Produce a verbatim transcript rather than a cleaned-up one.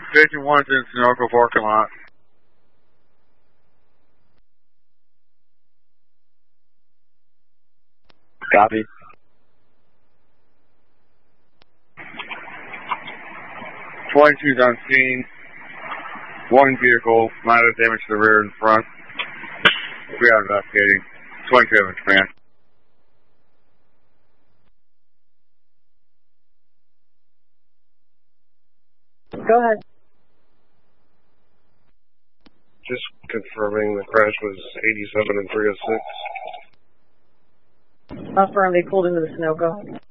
Station one's in Sunoco parking lot. Copy. twenty-two's on scene. One vehicle, minor damage to the rear and front. We are investigating. twenty-two in command. Go ahead. Just confirming the crash was eighty-seven and three oh six. Affirm, they pulled into the Sunoco.